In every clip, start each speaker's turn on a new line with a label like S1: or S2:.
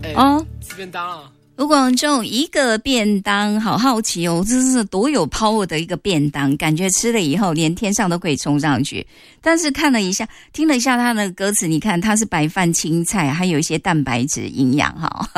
S1: 吃便当啊。
S2: 如果只有一个便当，好好奇哦，这是多有 power 的一个便当，感觉吃了以后连天上都可以冲上去。但是看了一下，听了一下它的歌词，你看它是白饭、青菜，还有一些蛋白质营养哈，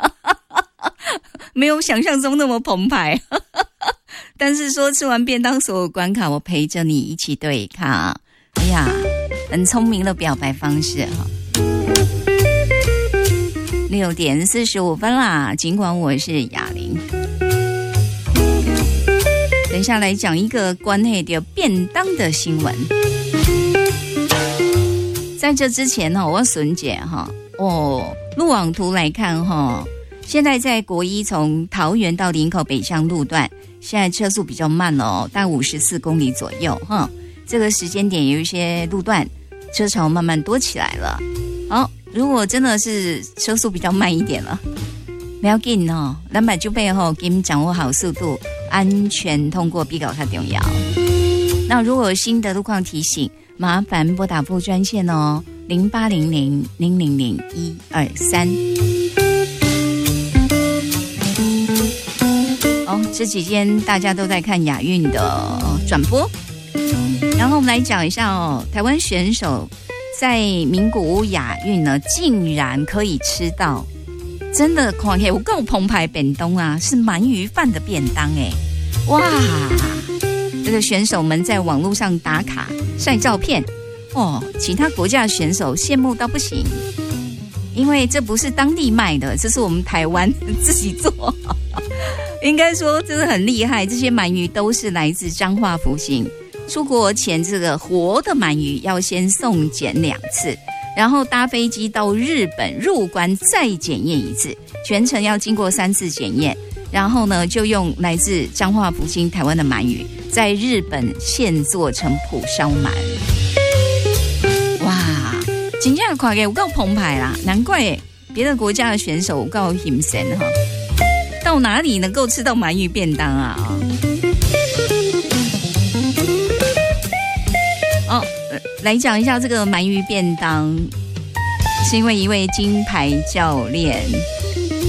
S2: 没有想象中那么澎湃。但是说吃完便当所有关卡，我陪着你一起对抗。哎呀，很聪明的表白方式哈。6点45分啦，尽管我是雅玲，等一下来讲一个关于的便当的新闻。在这之前我要顺解路网图来看现在在国一从桃园到林口北向路段，现在车速比较慢大概54公里左右这个时间点有一些路段车潮慢慢多起来了。好，如果真的是车速比较慢一点了，不要紧咱们就背后给你们掌握好速度，安全通过比较重要。那如果有新的路况提醒，麻烦拨打副专线0800-000-123。这几天大家都在看亚运的转播，然后我们来讲一下台湾选手在名古屋亚运呢，竟然可以吃到真的看起来有够澎湃便当啊，是鳗鱼饭的便当哇！这个选手们在网络上打卡晒照片其他国家的选手羡慕到不行，因为这不是当地卖的，这是我们台湾自己做。应该说这是很厉害，这些鳗鱼都是来自彰化福兴。出国前这个活的鳗鱼要先送检2次，然后搭飞机到日本入关再检验1次，全程要经过3次检验。然后呢，就用来自彰化福兴台湾的鳗鱼，在日本现做成蒲烧鳗。哇，真正看起来有够澎湃啦，难怪别的国家的选手有够兴奋到哪里能够吃到鳗鱼便当啊？来讲一下这个鳗鱼便当，是因为一位金牌教练